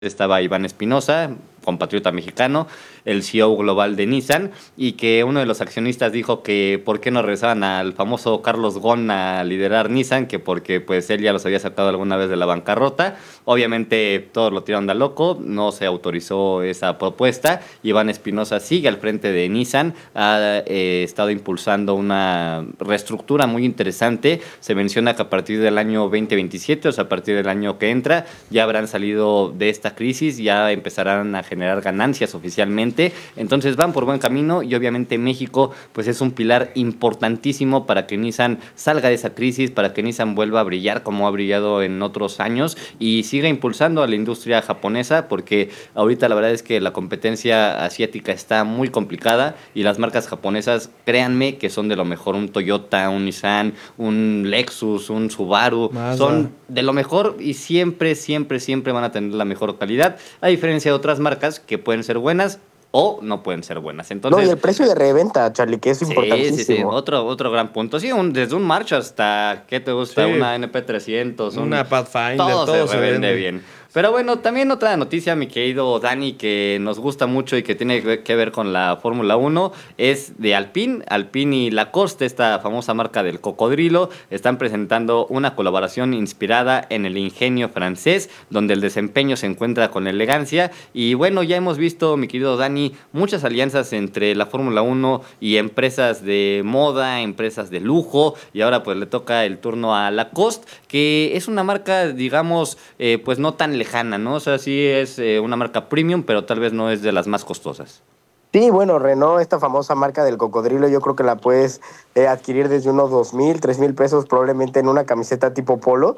estaba Iván Espinosa, compatriota mexicano, el CEO global de Nissan, y que uno de los accionistas dijo que por qué no regresaban al famoso Carlos Ghosn a liderar Nissan, que porque pues él ya los había sacado alguna vez de la bancarrota. Obviamente todos lo tiraron de loco, no se autorizó esa propuesta. Iván Espinosa sigue al frente de Nissan, ha estado impulsando una reestructura muy interesante. Se menciona que a partir del año 2027, o sea, a partir del año que entra, ya habrán salido de esta crisis, ya empezarán a generar ganancias oficialmente. Entonces van por buen camino y obviamente México pues es un pilar importantísimo para que Nissan salga de esa crisis, para que Nissan vuelva a brillar como ha brillado en otros años y siga impulsando a la industria japonesa, porque ahorita la verdad es que la competencia asiática está muy complicada y las marcas japonesas, créanme que son de lo mejor. Un Toyota, un Nissan, un Lexus, un Subaru, Mazda, son de lo mejor y siempre van a tener la mejor calidad, a diferencia de otras marcas que pueden ser buenas o no pueden ser buenas. Entonces, no, y el precio de reventa, Charlie, que es importantísimo. Sí, otro gran punto. Sí, desde un March hasta, ¿qué te gusta? Sí. Una NP300. Una Pathfinder, todo se vende bien. Pero bueno, también otra noticia, mi querido Dani, que nos gusta mucho y que tiene que ver con la Fórmula 1, es de Alpine. Alpine y Lacoste, esta famosa marca del cocodrilo, están presentando una colaboración inspirada en el ingenio francés, donde el desempeño se encuentra con elegancia. Y bueno, ya hemos visto, mi querido Dani, muchas alianzas entre la Fórmula 1 y empresas de moda, empresas de lujo, y ahora pues le toca el turno a Lacoste, que es una marca, digamos, pues no tan lejana, ¿no? O sea, sí es una marca premium, pero tal vez no es de las más costosas. Sí, bueno, Renault, esta famosa marca del cocodrilo, yo creo que la puedes adquirir desde unos 2,000, 3,000 pesos, probablemente en una camiseta tipo polo.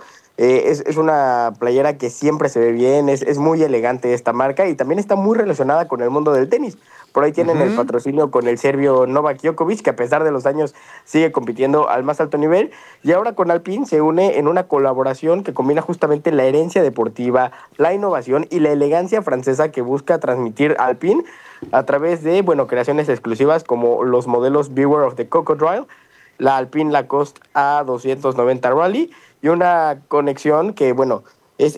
Es una playera que siempre se ve bien, es muy elegante esta marca y también está muy relacionada con el mundo del tenis. Por ahí tienen el patrocinio con el serbio Novak Djokovic, que a pesar de los años sigue compitiendo al más alto nivel. Y ahora con Alpine se une en una colaboración que combina justamente la herencia deportiva, la innovación y la elegancia francesa que busca transmitir Alpine a través de, bueno, creaciones exclusivas como los modelos Beware of the Crocodile, la Alpine Lacoste A290 Rally y una conexión que, bueno, es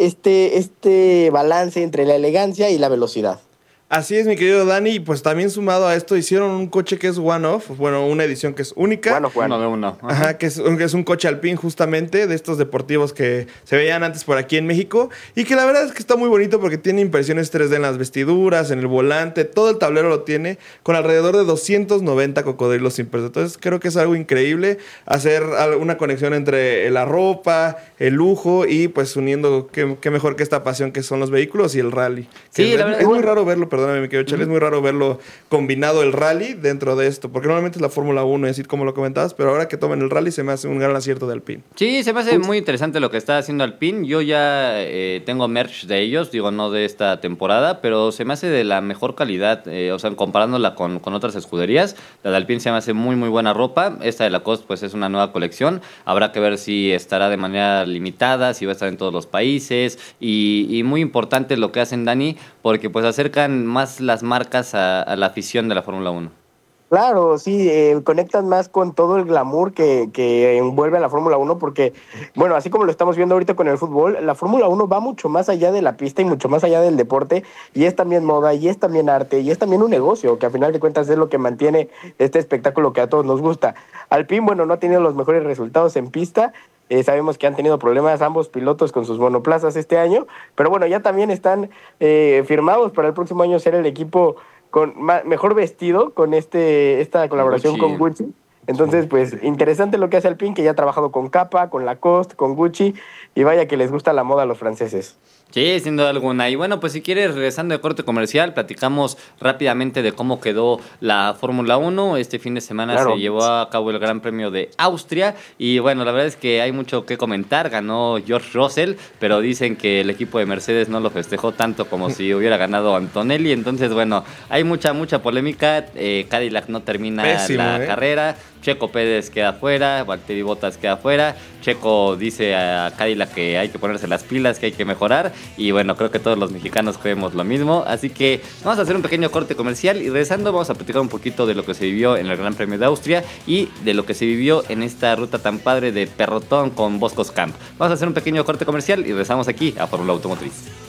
este balance entre la elegancia y la velocidad. Así es, mi querido Dani, y pues también sumado a esto hicieron un coche que es one-off, bueno, una edición que es única. Uno de uno. Ajá, que es un coche Alpine justamente, de estos deportivos que se veían antes por aquí en México, y que la verdad es que está muy bonito porque tiene impresiones 3D en las vestiduras, en el volante, todo el tablero lo tiene, con alrededor de 290 cocodrilos impresos. Entonces creo que es algo increíble hacer una conexión entre la ropa, el lujo y pues uniendo, qué mejor que esta pasión que son los vehículos y el rally. Sí, la verdad es muy raro verlo, perdóname, mi querido Charlie, es muy raro verlo combinado el rally dentro de esto, porque normalmente es la Fórmula 1, es decir, como lo comentabas, pero ahora que tomen el rally se me hace un gran acierto de Alpine. Sí, se me hace muy interesante lo que está haciendo Alpine. Yo ya tengo merch de ellos, digo, no de esta temporada, pero se me hace de la mejor calidad, o sea, comparándola con otras escuderías. La de Alpine se me hace muy buena ropa. Esta de Lacoste pues es una nueva colección, habrá que ver si estará de manera limitada, si va a estar en todos los países, y muy importante lo que hacen, Dani, porque pues acercan más las marcas a la afición de la Fórmula 1. Claro, sí, conectan más con todo el glamour que envuelve a la Fórmula 1 porque, bueno, así como lo estamos viendo ahorita con el fútbol, la Fórmula 1 va mucho más allá de la pista y mucho más allá del deporte, y es también moda, y es también arte, y es también un negocio, que a final de cuentas es lo que mantiene este espectáculo que a todos nos gusta. Alpine, bueno, no ha tenido los mejores resultados en pista, sabemos que han tenido problemas ambos pilotos con sus monoplazas este año, pero bueno, ya también están firmados para el próximo año ser el equipo con mejor vestido con esta colaboración con Gucci. Entonces, pues, interesante lo que hace Alpine, que ya ha trabajado con Kappa, con Lacoste, con Gucci, y vaya que les gusta la moda a los franceses. Sí, sin duda alguna. Y bueno, pues si quieres, regresando de corte comercial, platicamos rápidamente de cómo quedó la Fórmula 1. Este fin de semana se llevó a cabo el Gran Premio de Austria. Y bueno, la verdad es que hay mucho que comentar. Ganó George Russell, pero dicen que el equipo de Mercedes no lo festejó tanto como si hubiera ganado Antonelli. Entonces, bueno, hay mucha polémica. Cadillac no termina la carrera. Checo Pérez queda fuera, Valtteri Bottas queda fuera. Checo dice a Cadillac que hay que ponerse las pilas, que hay que mejorar. Y bueno, creo que todos los mexicanos creemos lo mismo. Así que vamos a hacer un pequeño corte comercial y regresando vamos a platicar un poquito de lo que se vivió en el Gran Premio de Austria y de lo que se vivió en esta ruta tan padre de Perrotón con Boscos Camp. Vamos a hacer un pequeño corte comercial y regresamos aquí a Fórmula Automotriz.